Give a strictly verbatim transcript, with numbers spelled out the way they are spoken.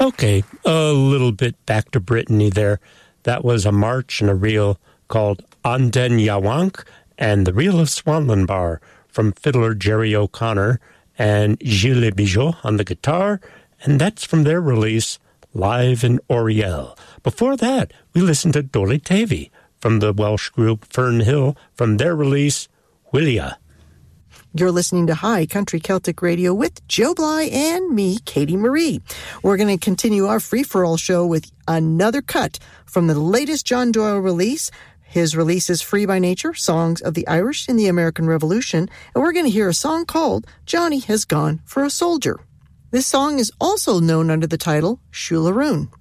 Okay, a little bit back to Brittany there. That was a march and a reel called An den Yawank and the Reel of Swanland Bar from fiddler Jerry O'Connor and Gilles Bijot on the guitar, and that's from their release, Live in Oriel. Before that, we listened to Dolly Tavy from the Welsh group Fern Hill from their release, Willia. You're listening to High Country Celtic Radio with Joe Bly and me, Katie Marie. We're going to continue our free-for-all show with another cut from the latest John Doyle release. His release is Free by Nature, Songs of the Irish in the American Revolution, and we're going to hear a song called Johnny Has Gone for a Soldier. This song is also known under the title Shularoon.